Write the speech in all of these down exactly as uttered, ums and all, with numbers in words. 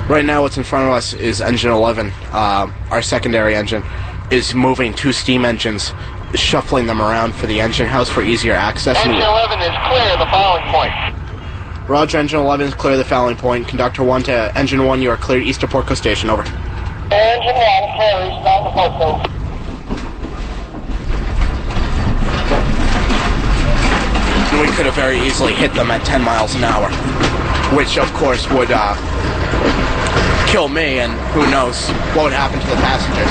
Right now what's in front of us is engine eleven. Uh, our secondary engine is moving two steam engines, shuffling them around for the engine house for easier access. Engine eleven is clear, the fouling point. Roger, engine eleven is clear, the fouling point. Conductor one to engine one, you are cleared east of Portco Station, over. Engine one, clear, east bound to Portco. We could have very easily hit them at ten miles an hour, which of course would uh, kill me, and who knows what would happen to the passengers.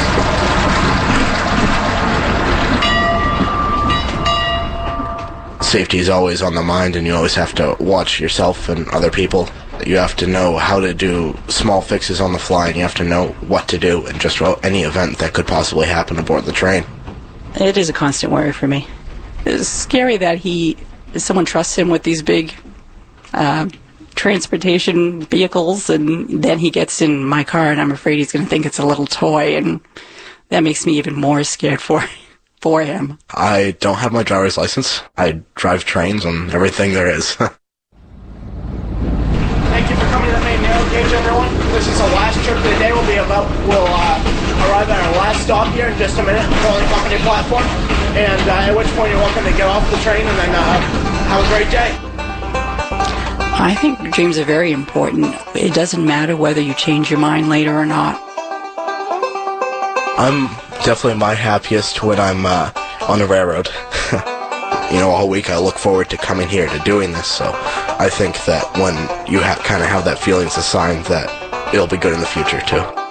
Safety is always on the mind, and you always have to watch yourself and other people. You have to know how to do small fixes on the fly, and you have to know what to do in just about any event that could possibly happen aboard the train. It is a constant worry for me. It's scary that he, someone trusts him with these big uh, transportation vehicles, and then he gets in my car, and I'm afraid he's going to think it's a little toy, and that makes me even more scared for for him. I don't have my driver's license. I drive trains and everything there is. Thank you for coming to the main narrow gauge, everyone. This is the last trip of the day. We'll be about, we'll uh, arrive at our last stop here in just a minute, calling company platform, and uh, at which point you're welcome to get off the train and then uh, have a great day. I think dreams are very important. It doesn't matter whether you change your mind later or not. I'm definitely my happiest when I'm uh, on the railroad. You know, all week I look forward to coming here to doing this, so I think that when you ha- kind of have that feeling, it's a sign that it'll be good in the future too.